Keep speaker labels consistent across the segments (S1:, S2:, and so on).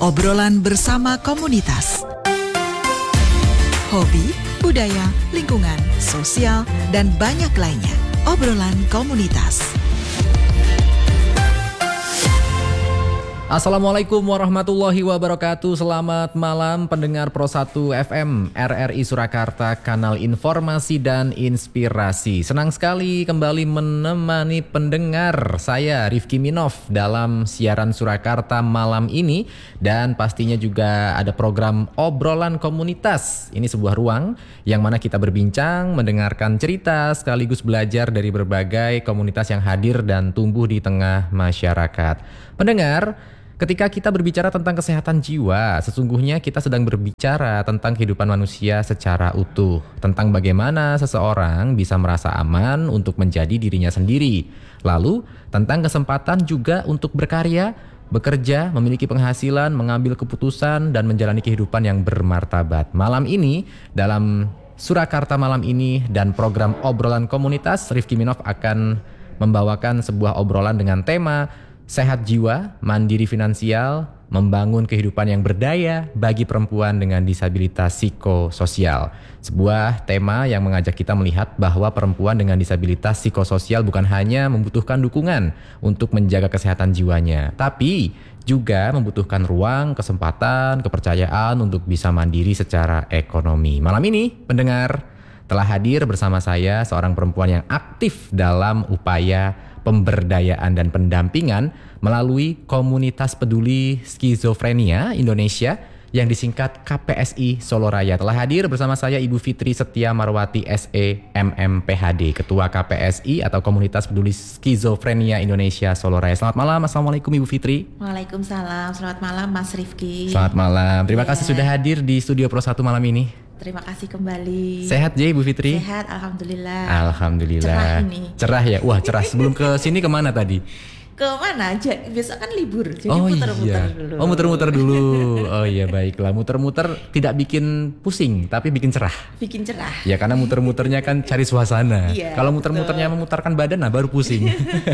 S1: Obrolan bersama komunitas. Hobi, budaya, lingkungan, sosial, dan banyak lainnya. Obrolan komunitas.
S2: Assalamualaikum warahmatullahi wabarakatuh. Selamat malam pendengar Pro 1 FM RRI Surakarta, kanal informasi dan inspirasi. Senang sekali kembali menemani pendengar saya Rifki Minov dalam siaran Surakarta malam ini. Dan pastinya juga ada program Obrolan Komunitas. Ini sebuah ruang yang mana kita berbincang, mendengarkan cerita sekaligus belajar dari berbagai komunitas yang hadir dan tumbuh di tengah masyarakat. Pendengar, ketika kita berbicara tentang kesehatan jiwa, sesungguhnya kita sedang berbicara tentang kehidupan manusia secara utuh, tentang bagaimana seseorang bisa merasa aman untuk menjadi dirinya sendiri. Lalu, tentang kesempatan juga untuk berkarya, bekerja, memiliki penghasilan, mengambil keputusan, dan menjalani kehidupan yang bermartabat. Malam ini, dalam Surakarta malam ini dan program Obrolan Komunitas, Rifki Minov akan membawakan sebuah obrolan dengan tema Sehat jiwa, mandiri finansial, membangun kehidupan yang berdaya bagi perempuan dengan disabilitas psikososial. Sebuah tema yang mengajak kita melihat bahwa perempuan dengan disabilitas psikososial bukan hanya membutuhkan dukungan untuk menjaga kesehatan jiwanya, tapi juga membutuhkan ruang, kesempatan, kepercayaan untuk bisa mandiri secara ekonomi. Malam ini, pendengar, telah hadir bersama saya seorang perempuan yang aktif dalam upaya pemberdayaan dan pendampingan melalui Komunitas Peduli Skizofrenia Indonesia yang disingkat KPSI Soloraya. Telah hadir bersama saya Ibu Fitri Setia Marwati SE MMPHD, Ketua KPSI atau Komunitas Peduli Skizofrenia Indonesia Soloraya. Selamat malam, Assalamualaikum Ibu Fitri.
S3: Waalaikumsalam, selamat malam Mas Rifki.
S2: Selamat malam, terima kasih sudah hadir di Studio Pro 1 malam ini.
S3: Terima kasih kembali.
S2: Sehat ya Ibu Fitri?
S3: Sehat, Alhamdulillah.
S2: Alhamdulillah.
S3: Cerah ini.
S2: Cerah ya? Wah cerah. Sebelum ke sini kemana tadi?
S3: Kemana aja? Biasa kan libur, jadi
S2: oh
S3: muter-muter
S2: iya.
S3: dulu.
S2: Oh muter-muter dulu. Oh iya baiklah. Muter-muter tidak bikin pusing, tapi bikin cerah.
S3: Bikin cerah.
S2: Ya karena muter-muternya kan cari suasana.
S3: Iya,
S2: kalau muter-muternya memutarkan badan, nah baru pusing.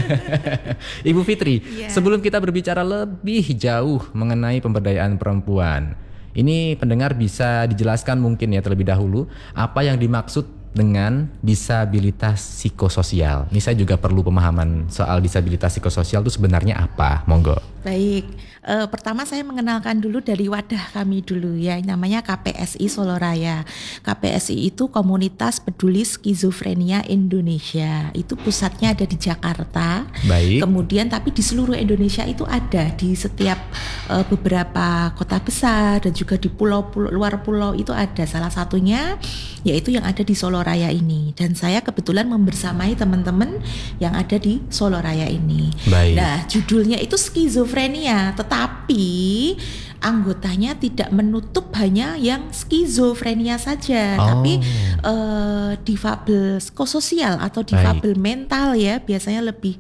S2: Ibu Fitri, sebelum kita berbicara lebih jauh mengenai pemberdayaan perempuan, ini pendengar bisa dijelaskan mungkin ya terlebih dahulu apa yang dimaksud dengan disabilitas psikososial. Ini saya juga perlu pemahaman soal disabilitas psikososial itu sebenarnya apa, monggo.
S3: Baik, pertama saya mengenalkan dulu dari wadah kami dulu ya, namanya KPSI Soloraya. KPSI itu Komunitas Peduli Skizofrenia Indonesia. Itu pusatnya ada di Jakarta.
S2: Baik.
S3: Kemudian tapi di seluruh Indonesia itu ada di setiap beberapa kota besar dan juga di pulau-pulau, luar pulau itu ada. Salah satunya yaitu yang ada di Soloraya ini. Dan saya kebetulan membersamai teman-teman yang ada di Soloraya ini.
S2: Baik.
S3: Nah, judulnya itu skizofrenia, tetapi anggotanya tidak menutup hanya yang skizofrenia saja, tapi difabel psikososial atau difabel mental ya, biasanya lebih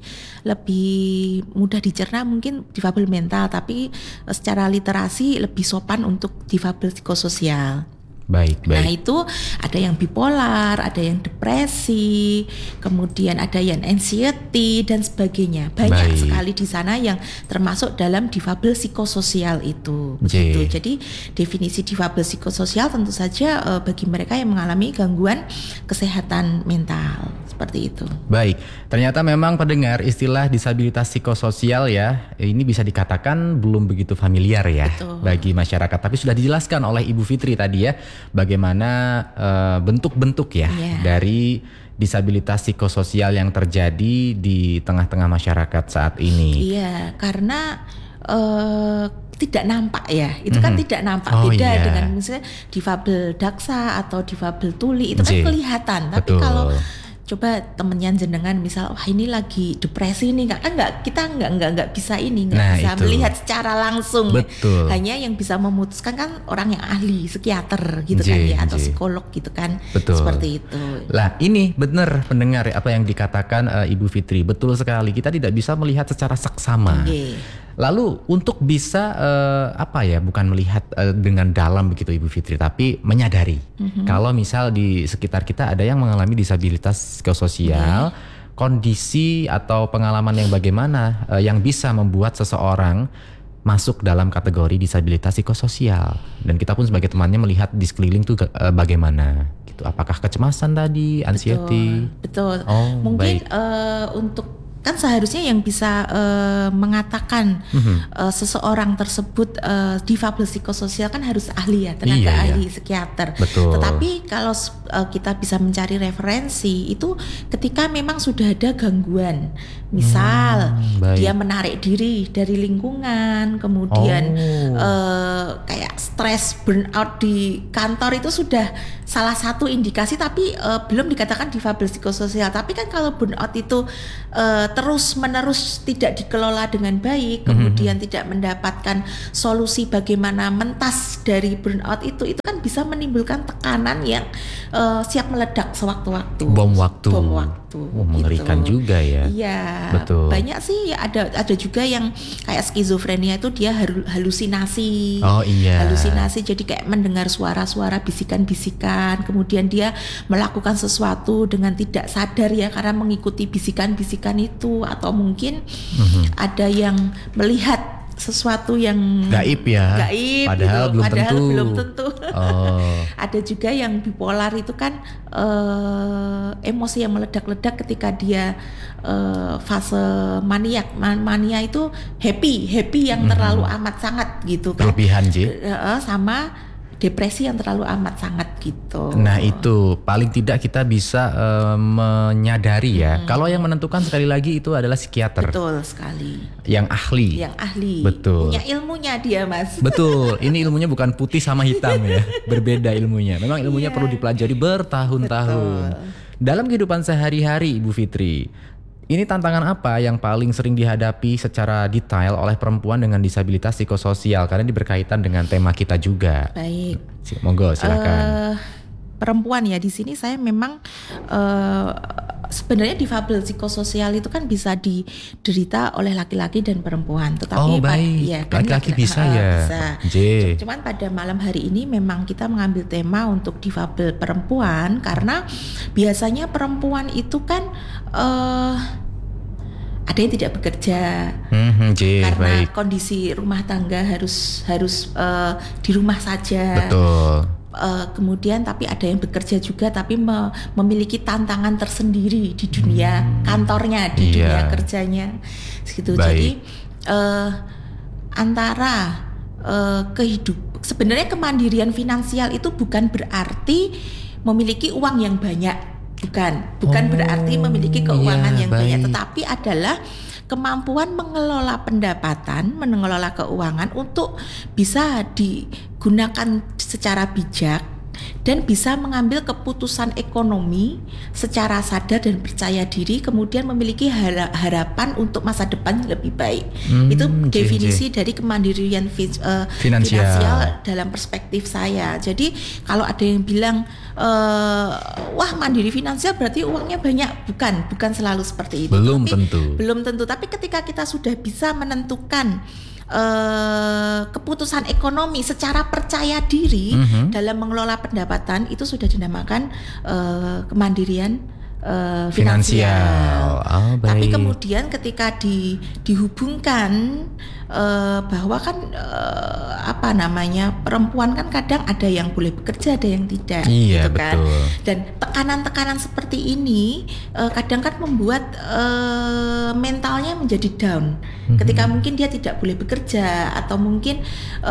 S3: mudah dicerna mungkin difabel mental, tapi secara literasi lebih sopan untuk difabel psikososial.
S2: Baik.
S3: Nah itu ada yang bipolar, ada yang depresi, kemudian ada yang anxiety dan sebagainya. Banyak sekali di sana yang termasuk dalam difabel psikososial itu. Begitu. Jadi definisi difabel psikososial tentu saja bagi mereka yang mengalami gangguan kesehatan mental. Seperti itu.
S2: Baik, ternyata memang pendengar istilah disabilitas psikososial ya, ini bisa dikatakan belum begitu familiar ya. Betul. Bagi masyarakat. Tapi sudah dijelaskan oleh Ibu Fitri tadi ya, bagaimana bentuk-bentuk ya dari disabilitas psikososial yang terjadi di tengah-tengah masyarakat saat ini.
S3: Iya, karena tidak nampak ya, itu kan tidak nampak, beda dengan misalnya difabel daksa atau difabel tuli itu kan kelihatan, tapi kalau coba temennya jenengan misal wah ini lagi depresi nih, kita nggak bisa bisa itu melihat secara langsung.
S2: Betul.
S3: Hanya yang bisa memutuskan kan orang yang ahli psikiater gitu kan ya, atau psikolog gitu kan.
S2: Betul.
S3: Seperti itu.
S2: Lah ini benar pendengar apa yang dikatakan Ibu Fitri, betul sekali, kita tidak bisa melihat secara saksama. Lalu untuk bisa bukan melihat dengan dalam begitu Ibu Fitri, tapi menyadari kalau misal di sekitar kita ada yang mengalami disabilitas psikososial, kondisi atau pengalaman yang bagaimana yang bisa membuat seseorang masuk dalam kategori disabilitas psikososial, dan kita pun sebagai temannya melihat di sekeliling tuh bagaimana gitu. Apakah kecemasan tadi, anxiety?
S3: Betul.
S2: Baik.
S3: Mungkin untuk kan seharusnya yang bisa mengatakan seseorang tersebut difabel psikososial kan harus ahli ya, tenaga ahli psikiater.
S2: Betul.
S3: Tetapi kalau kita bisa mencari referensi itu ketika memang sudah ada gangguan, misal dia menarik diri dari lingkungan, kemudian kayak stres, burnout di kantor, itu sudah salah satu indikasi, tapi belum dikatakan difabel psikososial. Tapi kan kalau burnout itu terus menerus tidak dikelola dengan baik, kemudian tidak mendapatkan solusi bagaimana mentas dari burnout itu kan bisa menimbulkan tekanan yang siap meledak sewaktu-waktu.
S2: Bom waktu. Mengerikan
S3: gitu.
S2: juga ya.
S3: Iya.
S2: Betul.
S3: Banyak sih, ada juga yang kayak skizofrenia itu dia halusinasi.
S2: Oh iya.
S3: Halusinasi, jadi kayak mendengar suara-suara, bisikan-bisikan, kemudian dia melakukan sesuatu dengan tidak sadar ya karena mengikuti bisikan-bisikan itu, atau mungkin ada yang melihat sesuatu yang
S2: gaib ya. Padahal
S3: gitu.
S2: belum tentu.
S3: tentu. Ada juga yang bipolar itu kan emosi yang meledak-ledak ketika dia fase mania itu happy yang terlalu amat sangat gitu kan.
S2: Berlebihan
S3: sama depresi yang terlalu amat sangat gitu.
S2: Nah itu paling tidak kita bisa menyadari ya. Kalau yang menentukan sekali lagi itu adalah psikiater.
S3: Betul sekali.
S2: Yang ahli. Betul.
S3: Punya ilmunya dia, Mas.
S2: Betul. Ini ilmunya bukan putih sama hitam ya. Berbeda ilmunya. Memang ilmunya perlu dipelajari bertahun-tahun. Dalam kehidupan sehari-hari Ibu Fitri, ini tantangan apa yang paling sering dihadapi secara detail oleh perempuan dengan disabilitas psikososial? Karena ini berkaitan dengan tema kita juga.
S3: Baik.
S2: Monggo silakan.
S3: Perempuan ya, di sini saya memang sebenarnya difabel psikososial itu kan bisa diderita oleh laki-laki dan perempuan. Tetapi
S2: laki-laki bisa ya.
S3: Bisa. Cuman pada malam hari ini memang kita mengambil tema untuk difabel perempuan karena biasanya perempuan itu kan ada yang tidak bekerja karena kondisi rumah tangga harus di rumah saja.
S2: Betul.
S3: Kemudian tapi ada yang bekerja juga tapi memiliki tantangan tersendiri di dunia kantornya, di dunia kerjanya gitu. Jadi antara sebenarnya kemandirian finansial itu bukan berarti memiliki uang yang banyak, bukan berarti memiliki keuangan yang banyak, tetapi adalah kemampuan mengelola pendapatan, mengelola keuangan untuk bisa digunakan secara bijak dan bisa mengambil keputusan ekonomi secara sadar dan percaya diri, kemudian memiliki harapan untuk masa depan lebih baik. Itu definisi dari kemandirian finansial dalam perspektif saya. Jadi kalau ada yang bilang wah mandiri finansial berarti uangnya banyak, bukan selalu seperti itu. Belum tentu. Tapi ketika kita sudah bisa menentukan keputusan ekonomi secara percaya diri dalam mengelola pendapatan, itu sudah dinamakan kemandirian finansial. Tapi kemudian ketika dihubungkan bahwa kan perempuan kan kadang ada yang boleh bekerja, ada yang tidak, gitu kan.
S2: Betul.
S3: Dan tekanan-tekanan seperti ini kadang kan membuat mentalnya menjadi down. Ketika mungkin dia tidak boleh bekerja atau mungkin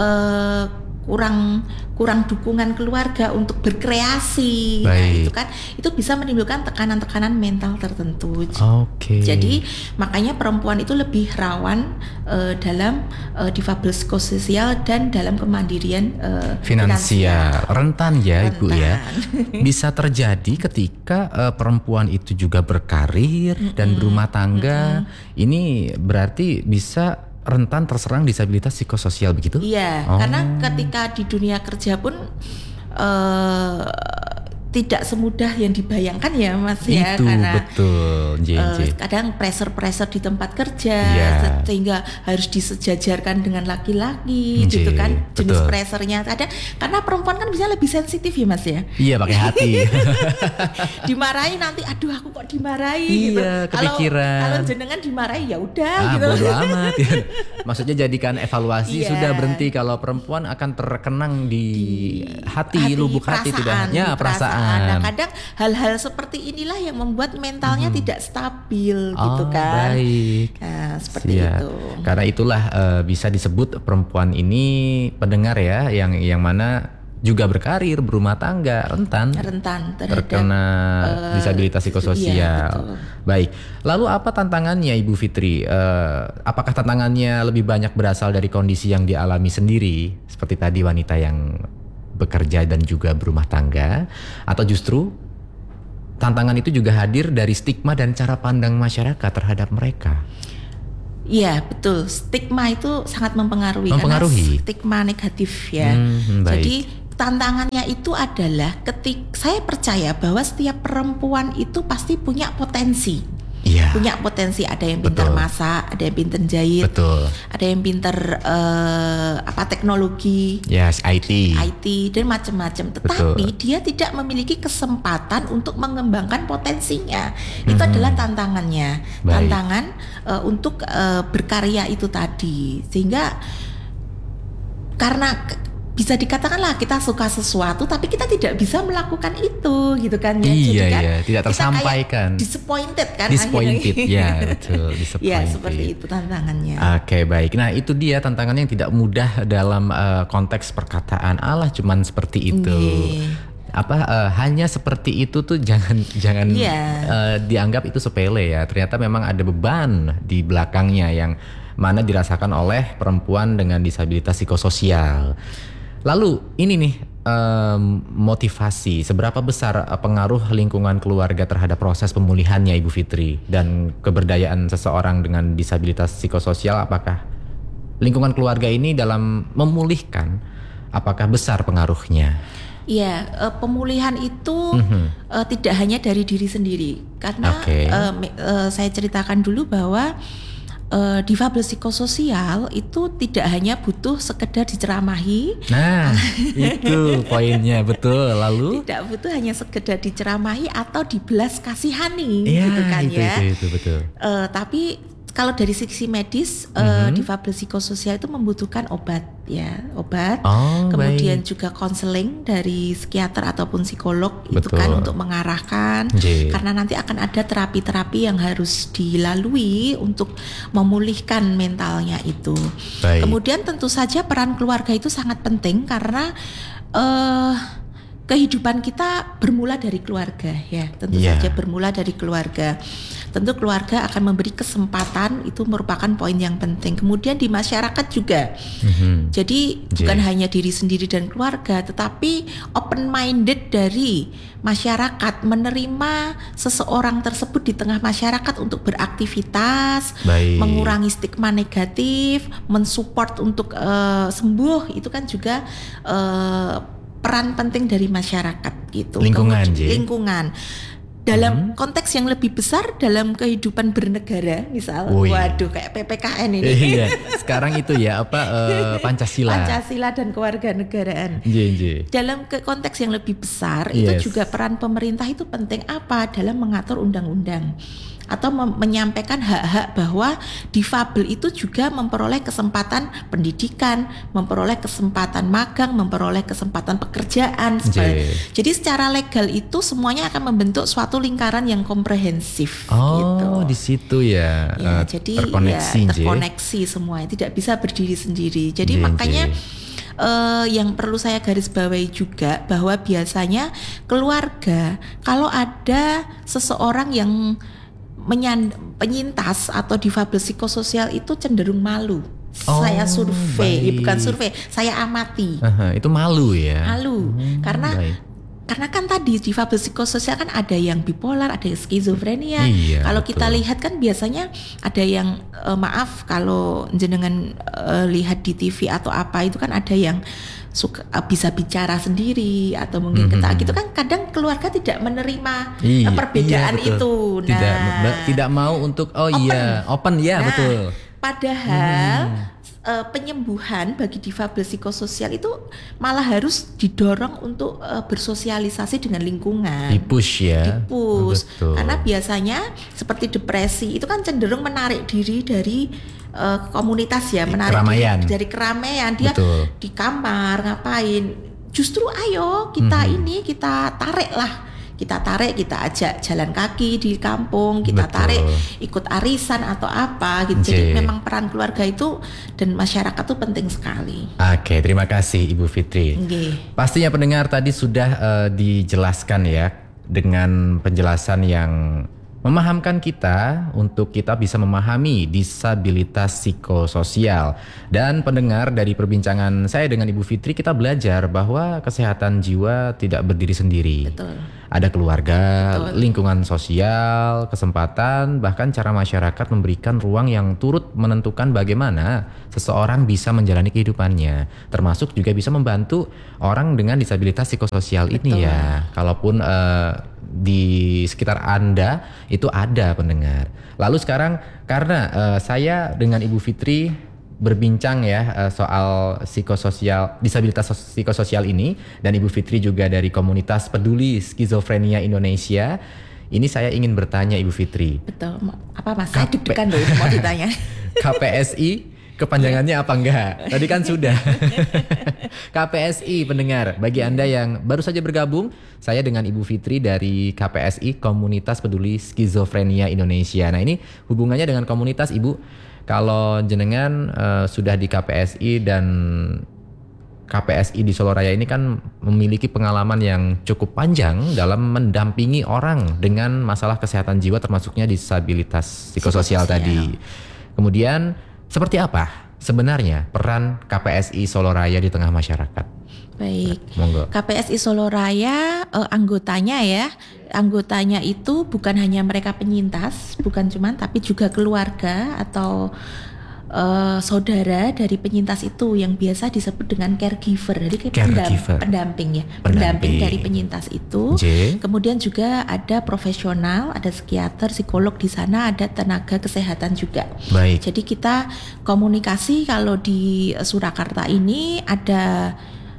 S3: kurang dukungan keluarga untuk berkreasi. Nah, itu kan itu bisa menimbulkan tekanan-tekanan mental tertentu. Jadi makanya perempuan itu lebih rawan dalam difabel psikososial dan dalam kemandirian finansial.
S2: Rentan ya Ibu ya. Bisa terjadi ketika perempuan itu juga berkarir dan berumah tangga. Ini berarti bisa rentan terserang disabilitas psikososial begitu?
S3: Iya, karena ketika di dunia kerja pun tidak semudah yang dibayangkan ya Mas ya,
S2: Itu
S3: karena
S2: betul,
S3: kadang pressure di tempat kerja sehingga harus disejajarkan dengan laki-laki gitu kan, jenis pressernya kadang, karena perempuan kan bisa lebih sensitif ya Mas ya.
S2: Iya, pakai hati.
S3: Dimarahi nanti, aduh aku kok dimarahi gitu.
S2: Kepikiran.
S3: Kalau jenengan dimarahi ya udah gitu.
S2: Bodo amat ya. Maksudnya jadikan evaluasi, sudah berhenti. Kalau perempuan akan terkenang di hati, lubuk hati, tidak hanya perasaan.
S3: Nah, kadang hal-hal seperti inilah yang membuat mentalnya tidak stabil gitu kan.
S2: Baik.
S3: Nah, seperti itu.
S2: Karena itulah bisa disebut perempuan ini pendengar ya, yang mana juga berkarir, berumah tangga, rentan terkena disabilitas psikososial.
S3: Iya,
S2: baik. Lalu apa tantangannya Ibu Fitri? Apakah tantangannya lebih banyak berasal dari kondisi yang dialami sendiri, seperti tadi wanita yang bekerja dan juga berumah tangga, atau justru tantangan itu juga hadir dari stigma dan cara pandang masyarakat terhadap mereka?
S3: Iya betul, stigma itu sangat mempengaruhi. Karena stigma negatif ya. Jadi tantangannya itu adalah saya percaya bahwa setiap perempuan itu pasti punya potensi. Punya potensi, ada yang pintar masak, ada yang pintar jahit, ada yang pintar teknologi, IT dan macam-macam. Tetapi dia tidak memiliki kesempatan untuk mengembangkan potensinya. Itu adalah tantangannya. Tantangan untuk berkarya itu tadi. Sehingga karena bisa dikatakanlah kita suka sesuatu tapi kita tidak bisa melakukan itu gitu kan ya. Jadi kan
S2: tidak tersampaikan.
S3: Disappointed kan.
S2: Ya betul, disappointed. Ya
S3: seperti itu tantangannya.
S2: Oke, baik. Nah itu dia tantangannya yang tidak mudah dalam konteks perkataan Allah cuman seperti itu. Hanya seperti itu tuh jangan dianggap itu sepele ya. Ternyata memang ada beban di belakangnya yang mana dirasakan oleh perempuan dengan disabilitas psikososial. Lalu ini nih motivasi, seberapa besar pengaruh lingkungan keluarga terhadap proses pemulihannya Ibu Fitri, dan keberdayaan seseorang dengan disabilitas psikososial? Apakah lingkungan keluarga ini dalam memulihkan, apakah besar pengaruhnya?
S3: Ya, pemulihan itu tidak hanya dari diri sendiri, karena saya ceritakan dulu bahwa difabel psikososial itu tidak hanya butuh sekedar diceramahi. Nah,
S2: itu poinnya, betul. Lalu
S3: tidak butuh hanya sekedar diceramahi atau dibelas kasihani, gitu kan ya.
S2: Itu betul.
S3: Tapi kalau dari sisi medis, difabel psikososial itu membutuhkan obat, kemudian juga konseling dari psikiater ataupun psikolog. Betul. Itu kan untuk mengarahkan, karena nanti akan ada terapi-terapi yang harus dilalui untuk memulihkan mentalnya itu. Kemudian tentu saja peran keluarga itu sangat penting karena kehidupan kita bermula dari keluarga ya, tentu saja bermula dari keluarga. Tentu keluarga akan memberi kesempatan, itu merupakan poin yang penting. Kemudian di masyarakat juga. Jadi bukan hanya diri sendiri dan keluarga, tetapi open minded dari masyarakat, menerima seseorang tersebut di tengah masyarakat untuk beraktivitas, mengurangi stigma negatif, mensupport untuk sembuh, itu kan juga peran penting dari masyarakat gitu. Lingkungan. Dalam konteks yang lebih besar dalam kehidupan bernegara, misal, kayak PPKN ini.
S2: Iya, sekarang itu ya Pancasila
S3: dan kewarganegaraan. Dalam konteks yang lebih besar itu juga peran pemerintah itu penting dalam mengatur undang-undang atau menyampaikan hak-hak bahwa difabel itu juga memperoleh kesempatan pendidikan, memperoleh kesempatan magang, memperoleh kesempatan pekerjaan. Jadi secara legal itu semuanya akan membentuk suatu lingkaran yang komprehensif. Gitu.
S2: Di situ ya.
S3: Jadi terkoneksi semua, tidak bisa berdiri sendiri. Jadi makanya yang perlu saya garis bawahi juga bahwa biasanya keluarga kalau ada seseorang yang penyintas atau difabel psikososial itu cenderung malu. Saya saya amati.
S2: Itu malu ya?
S3: Malu, karena kan tadi difabel psikososial kan ada yang bipolar, ada yang skizofrenia. Kalau kita lihat kan biasanya ada yang kalau jenengan lihat di TV atau apa itu kan ada yang bisa bicara sendiri atau mungkin gitu kan kadang keluarga tidak menerima perbedaan itu.
S2: Tidak mau untuk open ya, betul.
S3: Padahal penyembuhan bagi difabel psikososial itu malah harus didorong untuk bersosialisasi dengan lingkungan.
S2: Dipush ya.
S3: Karena biasanya seperti depresi itu kan cenderung menarik diri dari komunitas ya, menarik diri dari keramaian. Dia di kamar ngapain? Justru ayo kita kita tarik, kita ajak jalan kaki di kampung, kita tarik ikut arisan atau apa gitu. Jadi memang peran keluarga itu dan masyarakat itu penting sekali.
S2: Oke, terima kasih Ibu Fitri. Pastinya pendengar tadi sudah dijelaskan ya dengan penjelasan yang memahamkan kita untuk kita bisa memahami disabilitas psikososial. Dan pendengar, dari perbincangan saya dengan Ibu Fitri, kita belajar bahwa kesehatan jiwa tidak berdiri sendiri.
S3: Betul.
S2: Ada keluarga, lingkungan sosial, kesempatan, bahkan cara masyarakat memberikan ruang yang turut menentukan bagaimana seseorang bisa menjalani kehidupannya. Termasuk juga bisa membantu orang dengan disabilitas psikososial ini ya. Kalaupun di sekitar Anda itu ada, pendengar. Lalu sekarang karena saya dengan Ibu Fitri berbincang ya soal psikososial, disabilitas psikososial ini, dan Ibu Fitri juga dari komunitas peduli skizofrenia Indonesia. Ini saya ingin bertanya Ibu Fitri.
S3: Betul. Apa Mas? Saya deg-degan loh mau ditanya.
S2: KPSI kepanjangannya apa enggak? Tadi kan sudah. KPSI, pendengar, bagi Anda yang baru saja bergabung, saya dengan Ibu Fitri dari KPSI, Komunitas Peduli Skizofrenia Indonesia. Nah, ini hubungannya dengan komunitas, Ibu. Kalau jenengan sudah di KPSI, dan KPSI di Soloraya ini kan memiliki pengalaman yang cukup panjang dalam mendampingi orang dengan masalah kesehatan jiwa, termasuknya disabilitas psikososial tadi. Kemudian seperti apa sebenarnya peran KPSI Soloraya di tengah masyarakat?
S3: Baik,
S2: monggo.
S3: KPSI Soloraya anggotanya itu bukan hanya mereka penyintas, bukan cuman, tapi juga keluarga atau saudara dari penyintas itu yang biasa disebut dengan caregiver. Jadi pendamping dari penyintas itu. Kemudian juga ada profesional, ada psikiater, psikolog di sana, ada tenaga kesehatan juga.
S2: Baik.
S3: Jadi kita komunikasi, kalau di Surakarta ini ada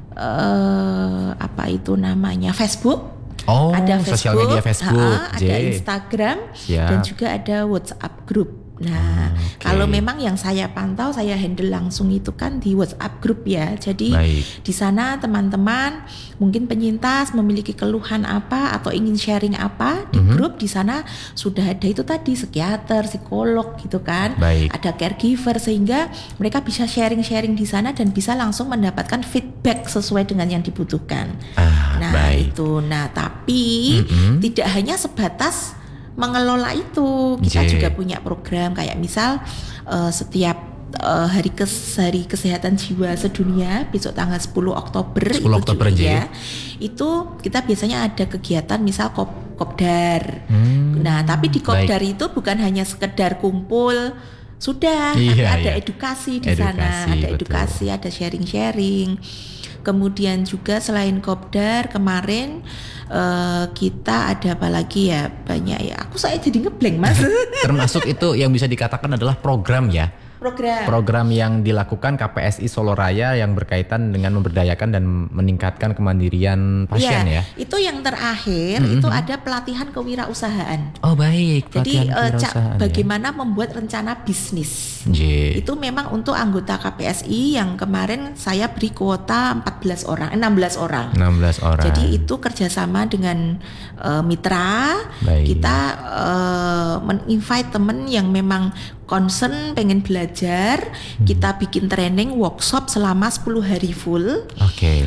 S3: Facebook.
S2: Ada sosial media Facebook,
S3: ada Instagram, dan juga ada WhatsApp group. Nah, kalau memang yang saya pantau, saya handle langsung itu kan di WhatsApp group ya. Jadi di sana teman-teman mungkin penyintas memiliki keluhan apa atau ingin sharing apa di grup, di sana sudah ada itu tadi psikiater, psikolog gitu kan. Ada caregiver, sehingga mereka bisa sharing-sharing di sana dan bisa langsung mendapatkan feedback sesuai dengan yang dibutuhkan. Itu. Nah, tapi tidak hanya sebatas mengelola itu, kita juga punya program kayak misal setiap hari kesehatan jiwa sedunia besok tanggal 10 Oktober ya, itu kita biasanya ada kegiatan misal kopdar. Nah, tapi di kopdar itu bukan hanya sekedar kumpul, sudah ada edukasi di sana, ada edukasi, ada sharing-sharing. Kemudian juga selain kopdar kemarin kita ada apa lagi ya, banyak ya. Saya jadi ngeblank Mas.
S2: Termasuk itu yang bisa dikatakan adalah program ya. Program yang dilakukan KPSI Soloraya yang berkaitan dengan memberdayakan dan meningkatkan kemandirian pasien ya.
S3: Itu yang terakhir itu ada pelatihan kewirausahaan.
S2: Oh baik.
S3: Jadi bagaimana membuat rencana bisnis. Itu memang untuk anggota KPSI yang kemarin saya beri kuota 16 orang. Jadi itu kerjasama dengan mitra. Kita men-invite teman yang memang concern pengen belajar, kita bikin training workshop selama 10 hari full.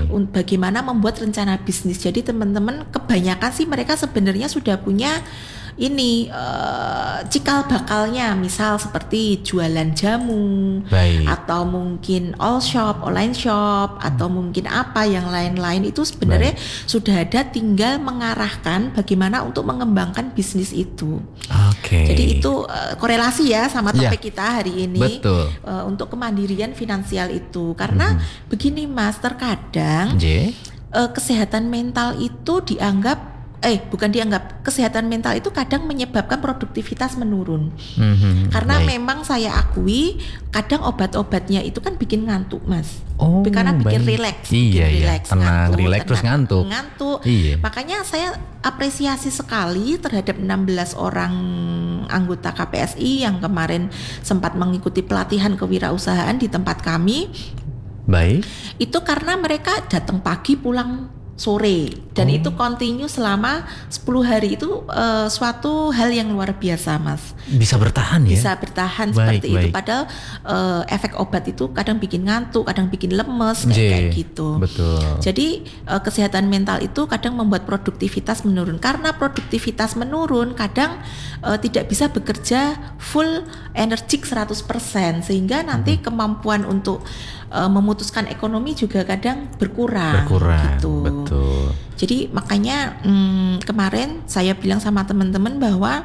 S3: Bagaimana membuat rencana bisnis. Jadi teman-teman kebanyakan sih mereka sebenarnya sudah punya ini cikal bakalnya, misal seperti jualan jamu,
S2: Baik.
S3: atau mungkin all shop, online shop, atau mungkin apa yang lain-lain, itu sebenarnya sudah ada, tinggal mengarahkan bagaimana untuk mengembangkan bisnis itu.
S2: Oke.
S3: Jadi itu korelasi ya sama
S2: Iya.
S3: topik kita hari ini.
S2: Betul.
S3: Untuk kemandirian finansial itu, karena begini Mas, terkadang kesehatan mental itu kesehatan mental itu kadang menyebabkan produktivitas menurun. Karena
S2: Baik.
S3: memang saya akui kadang obat-obatnya itu kan bikin ngantuk Mas.
S2: Oh,
S3: Karena bikin
S2: baik.
S3: rileks,
S2: Iya, iya.
S3: rileks,
S2: Tenang, rileks, terus ngantuk. Iya.
S3: Makanya saya apresiasi sekali terhadap 16 orang anggota KPSI yang kemarin sempat mengikuti pelatihan kewirausahaan di tempat kami.
S2: Baik.
S3: Itu karena mereka datang pagi pulang sore, dan itu continue selama 10 hari. Itu suatu hal yang luar biasa Mas.
S2: Bisa bertahan ya?
S3: Bisa bertahan
S2: Baik,
S3: seperti itu.
S2: baik.
S3: Padahal efek obat itu kadang bikin ngantuk, kadang bikin lemes, kayak gitu.
S2: Betul.
S3: Jadi kesehatan mental itu kadang membuat produktivitas menurun. Karena produktivitas menurun, kadang tidak bisa bekerja full energik 100%, sehingga nanti kemampuan untuk memutuskan ekonomi juga kadang berkurang. Gitu.
S2: Betul.
S3: Jadi makanya kemarin saya bilang sama teman-teman bahwa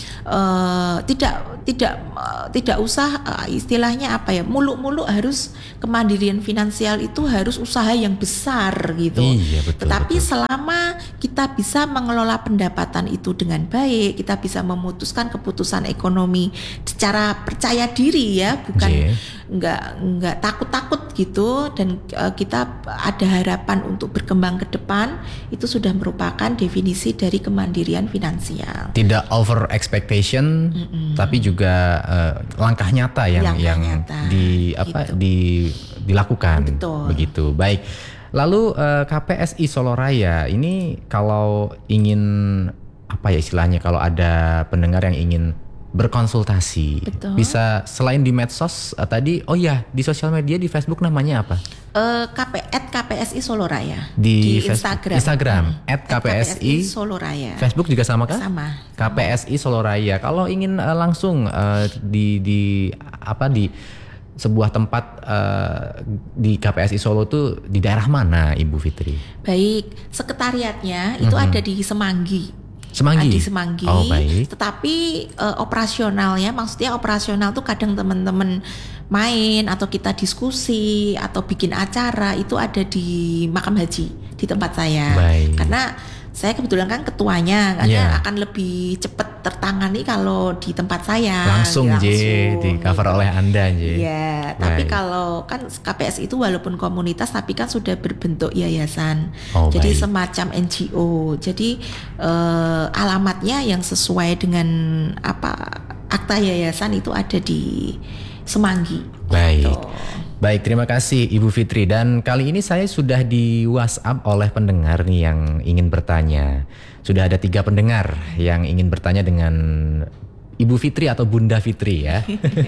S3: tidak usah istilahnya apa ya, muluk-muluk harus kemandirian finansial itu harus usaha yang besar gitu.
S2: Iya, betul,
S3: Tetapi
S2: betul.
S3: selama kita bisa mengelola pendapatan itu dengan baik, kita bisa memutuskan keputusan ekonomi secara percaya diri ya, bukan nggak takut-takut gitu, dan kita ada harapan untuk berkembang ke depan, itu sudah merupakan definisi dari kemandirian finansial.
S2: Tidak over expectation, tapi juga langkah nyata yang
S3: nyata,
S2: dilakukan.
S3: Betul.
S2: Begitu. Baik. Lalu KPSI Soloraya ini kalau ingin apa ya istilahnya, kalau ada pendengar yang ingin berkonsultasi,
S3: Betul.
S2: bisa selain di medsos tadi, di sosial media, di Facebook namanya apa?
S3: KPSI Soloraya
S2: Di
S3: Instagram
S2: @KPSI
S3: Soloraya.
S2: Facebook juga sama kah?
S3: Sama.
S2: KPSI Soloraya. Kalau ingin langsung di sebuah tempat di KPSI Solo tuh di daerah mana, Ibu Fitri?
S3: Baik, sekretariatnya itu ada di Semanggi. Di Semanggi.
S2: Oh, baik.
S3: Tetapi operasionalnya, maksudnya operasional tuh kadang teman-teman main atau kita diskusi atau bikin acara itu ada di Makam Haji, di tempat saya.
S2: Baik.
S3: Karena saya kebetulan kan ketuanya, karena akan lebih cepat tertangani kalau di tempat saya.
S2: Langsung di cover oleh Anda
S3: Iya, tapi kalau kan KPSI itu walaupun komunitas tapi kan sudah berbentuk yayasan. Jadi semacam NGO. Jadi alamatnya yang sesuai dengan akta yayasan itu ada di Semanggi.
S2: Baik.
S3: Gitu.
S2: Baik, terima kasih Ibu Fitri. Dan kali ini saya sudah di WhatsApp oleh pendengar nih yang ingin bertanya. Sudah ada 3 pendengar yang ingin bertanya dengan Ibu Fitri atau Bunda Fitri ya.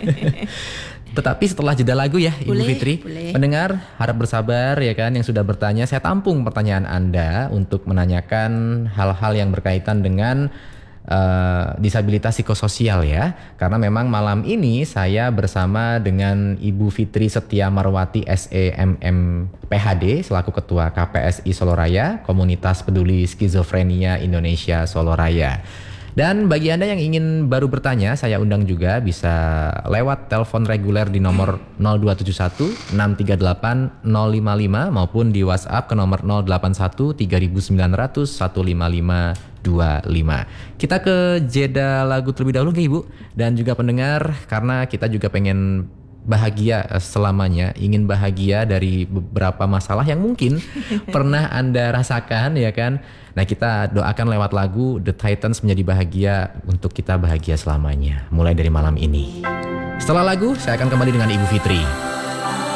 S2: Tetapi setelah jeda lagu ya Ibu Fitri.
S3: Boleh.
S2: Pendengar harap bersabar ya kan, yang sudah bertanya. Saya tampung pertanyaan Anda untuk menanyakan hal-hal yang berkaitan dengan disabilitas psikososial ya. Karena memang malam ini saya bersama dengan Ibu Fitri Setia Marwati SEMM PhD selaku Ketua KPSI Soloraya, Komunitas Peduli Skizofrenia Indonesia Soloraya. Dan bagi Anda yang ingin baru bertanya, saya undang juga bisa lewat telepon reguler di nomor 0271 638 055 maupun di WhatsApp ke nomor 081 3900 155 25. Kita ke jeda lagu terlebih dahulu ke Ibu dan juga pendengar, karena kita juga pengen bahagia selamanya, ingin bahagia dari beberapa masalah yang mungkin pernah Anda rasakan ya kan. Nah, kita doakan lewat lagu The Titans menjadi bahagia untuk kita bahagia selamanya mulai dari malam ini. Setelah lagu saya akan kembali dengan Ibu Fitri.